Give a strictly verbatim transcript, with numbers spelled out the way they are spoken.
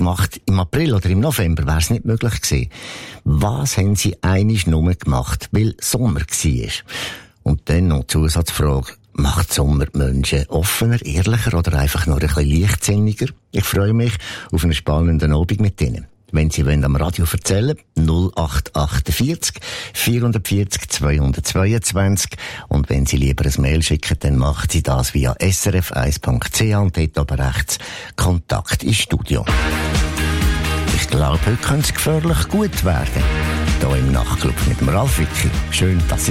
gemacht. Im April oder im November wäre es nicht möglich gewesen. Was haben Sie einisch nur gemacht, weil Sommer war? Und dann noch die Zusatzfrage, macht Sommer die Menschen offener, ehrlicher oder einfach nur ein bisschen leichtsinniger? Ich freue mich auf einen spannenden Abend mit Ihnen. Wenn Sie wollen am Radio erzählen, null acht achtundvierzig, vierundvierzig, zweihundertzweiundzwanzig. Und wenn Sie lieber ein Mail schicken, dann machen Sie das via s r f eins punkt c h und dort oben rechts Kontakt ins Studio. Ich glaube, heute könnte es gefährlich gut werden. Hier im Nachtclub mit dem Ralf Wicki. Schön, dass Sie